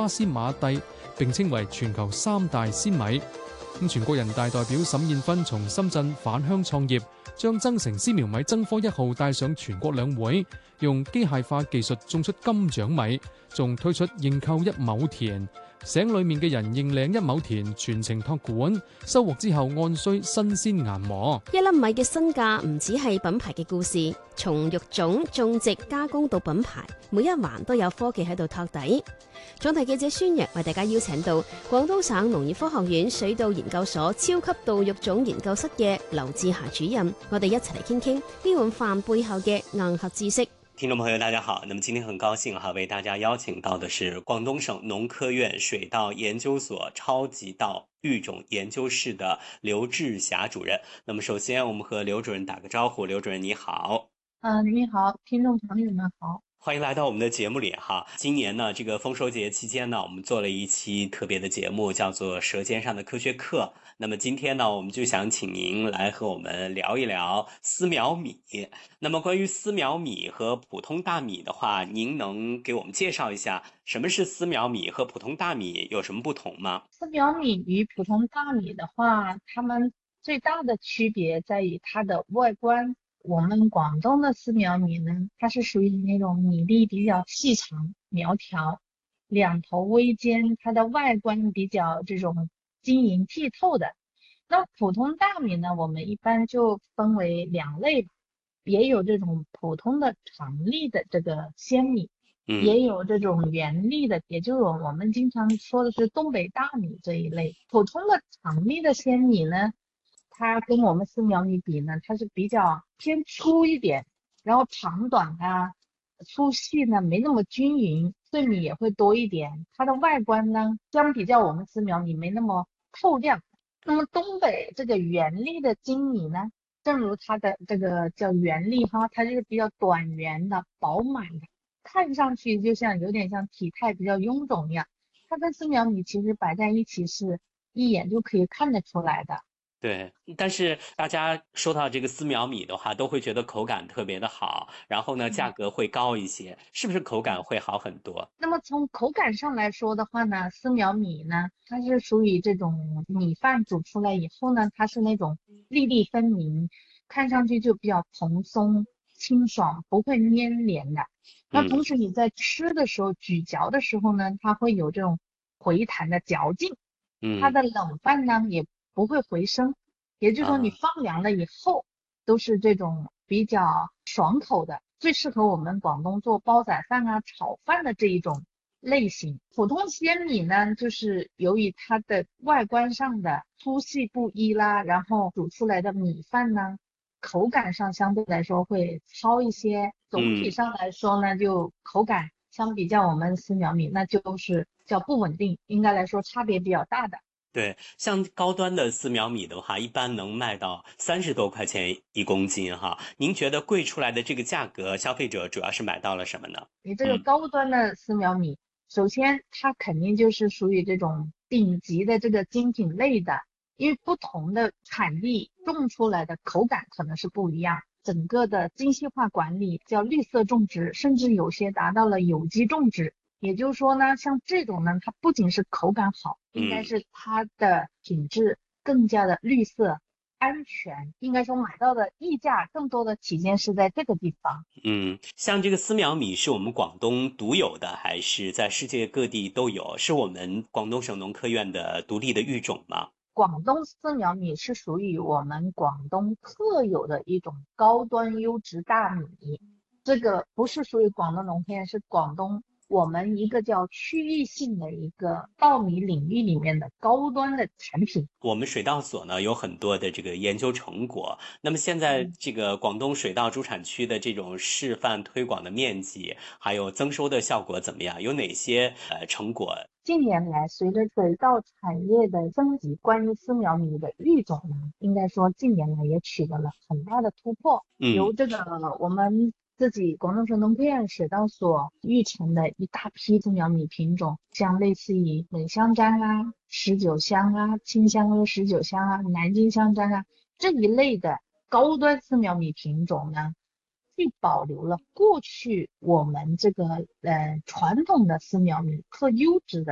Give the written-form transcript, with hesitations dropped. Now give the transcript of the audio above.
巴斯馬蒂，並稱為全球3大鮮米。全國人大代表沈燕芬從深圳返鄉創業，將增城絲苗米增科1號帶上全國兩會，用機械化技術種出金獎米，仲推出認購1畝田，省裏面嘅人認領1畝田，全程託管，收穫之後按需新鮮研磨。 一粒米嘅身價唔只係品牌嘅故事，從育種、種植、加工到品牌，每一環都有科技喺度托底。總題記者孫陽為大家邀請到廣東省農業科學院水稻研究所超級稻育種研究室嘅劉志霞主任，我哋一齊嚟傾傾呢碗飯背後嘅硬核知識。 聽眾朋友大家好，那麼今天很高興為大家邀請到的是廣東省農科院水稻研究所超級稻育種研究室的劉志霞主任。那麼首先我們和劉主任打個招呼。劉主任你好。 你好，聽眾朋友們好， 歡迎來到我們的節目裡哈。今年呢，這個豐收節期間呢，我們做了一期特別的節目，叫做《舌尖上的科學課》。那麼今天呢，我們就想請您來和我們聊一聊絲苗米。那麼關於絲苗米和普通大米的話，您能給我們介紹一下什麼是絲苗米和普通大米有什麼不同嗎？ 絲苗米與普通大米的話，它們最大的區別在於它的外觀。我們廣東的絲苗米呢，它是屬於那種米粒比較細長苗條，兩頭微尖，它的外觀比較這種晶瑩剔透的。那普通大米呢，我們一般就分為兩類，也有這種普通的長粒的這個鮮米，也有這種圓粒的，也就是我們經常說的是東北大米這一類。普通的長粒的鮮米呢，它跟我們絲苗米比呢，它是比較偏粗一點，然後長短啊、粗細呢沒那麼均勻，碎米也會多一點。它的外觀呢，相比較我們絲苗米沒那麼透亮。那麼東北這個圓粒的精米呢，正如它的這個叫圓粒哈，它是比較短圓的、飽滿的，看上去就像有點像體態比較臃腫一樣。它跟絲苗米其實擺在一起是一眼就可以看得出來的。 對，但是大家說到這個絲苗米的話，都會覺得口感特別的好，然後呢，價格會高一些，是不是口感會好很多？ 那麼從口感上來說的話呢，絲苗米呢，它是屬於這種米飯煮出來以後呢，它是那種粒粒分明，看上去就比較蓬鬆清爽，不會黏連的。那同時你在吃的時候，咀嚼的時候呢，它會有這種回彈的嚼勁，它的冷飯呢也不會回生，也就是說你放涼了以後，都是這種比較爽口的，最適合我們廣東做煲仔飯啊、炒飯的這一種類型。普通鮮米呢，就是由於它的外觀上的粗細不一啦，然後煮出來的米飯呢，口感上相對來說會糙一些。總體上來說呢，就口感相比較我們絲苗米，那就是較不穩定，應該來說差別比較大的。 對，像高端的絲苗米的話，一般能賣到30多塊錢1公斤哈。您覺得貴出來的這個價格，消費者主要是買到了什麼呢？ 你這個高端的絲苗米，首先它肯定就是屬於這種頂級的這個精品類的，因為不同的產地種出來的口感可能是不一樣，整個的精細化管理叫綠色種植，甚至有些達到了有機種植。也就是說呢，像這種呢，它不僅是口感好，應該是它的品質更加的綠色、安全。應該說買到的溢價更多的體現是在這個地方。 像這個絲苗米是我們廣東獨有的，還是在世界各地都有？是我們廣東省農科院的獨立的育種嗎？ 廣東絲苗米是屬於我們廣東特有的一種高端優質大米，這個不是屬於廣東農科院，是廣東我們一個叫區域性的一個稻米領域裡面的高端的產品。 我們水稻所呢有很多的這個研究成果，那麼現在這個廣東水稻主產區的這種示範推廣的面積，還有增收的效果怎麼樣？有哪些成果？ 近年來，隨着水稻產業的升級，關於絲苗米的育種呢，應該說近年來也取得了很大的突破。由這個我們自己廣東省農科院水稻所育成的一大批絲苗米品種，像類似於美香樟啊、19香啊、青香阿19香啊、南京香樟啊這一類的高端絲苗米品種呢，既保留了過去我們這個傳統的絲苗米特優質的